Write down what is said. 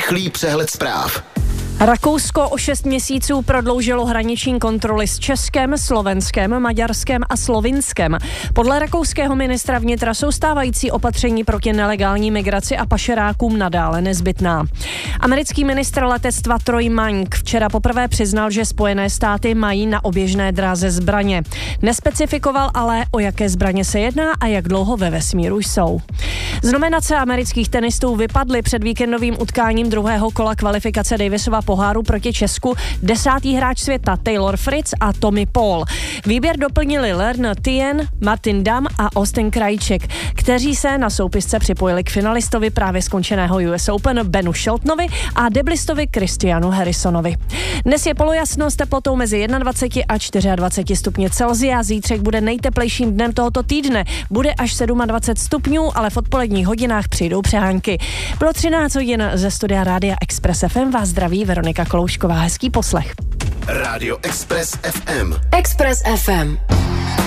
Rychlý přehled zpráv. Rakousko o 6 měsíců prodloužilo hraniční kontroly s Českem, Slovenskem, Maďarskem a Slovinskem. Podle rakouského ministra vnitra jsou stávající opatření proti nelegální migraci a pašerákům nadále nezbytná. Americký ministr letectva Troy Mank včera poprvé přiznal, že Spojené státy mají na oběžné dráze zbraně. Nespecifikoval ale, o jaké zbraně se jedná a jak dlouho ve vesmíru jsou. Z nominace amerických tenistů vypadly před víkendovým utkáním druhého kola kvalifikace Davisova poháru proti Česku 10. hráč světa Taylor Fritz a Tommy Paul. Výběr doplnili Lerner Tien, Martin Dam a Austin Krajček, kteří se na soupisce připojili k finalistovi právě skončeného US Open Benu Sheltonovi a deblistovi Christianu Harrisonovi. Dnes je polojasno s teplotou mezi 21 a 24 stupně Celsia. Zítřek bude nejteplejším dnem tohoto týdne. Bude až 27 stupňů, ale v odpoledních hodinách přijdou přehánky. Bylo 13 hodin ze studia Rádia Express FM. Vás zdraví Veronika Koloušková. Hezký poslech. Rádio Express FM. Express FM.